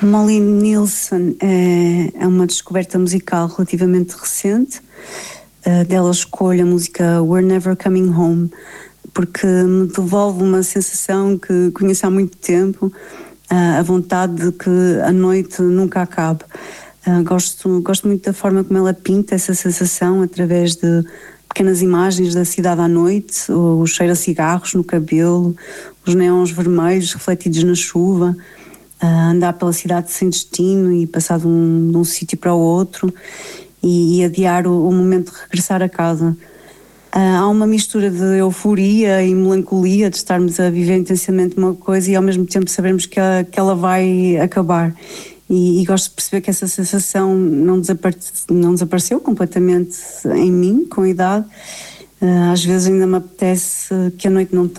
Molly Nielsen é uma descoberta musical relativamente recente. Dela escolho a música We're Never Coming Home, porque me devolve uma sensação que conheço há muito tempo, a vontade de que a noite nunca acabe. Gosto muito da forma como ela pinta essa sensação através de pequenas imagens da cidade à noite, o cheiro a cigarros no cabelo, os neons vermelhos refletidos na chuva, andar pela cidade sem destino e passar de um sítio para o outro e adiar o momento de regressar a casa. Há uma mistura de euforia e melancolia de estarmos a viver intensamente uma coisa e ao mesmo tempo sabermos que ela vai acabar. E gosto de perceber que essa sensação não desapareceu completamente em mim, com a idade. Às vezes ainda me apetece que a noite não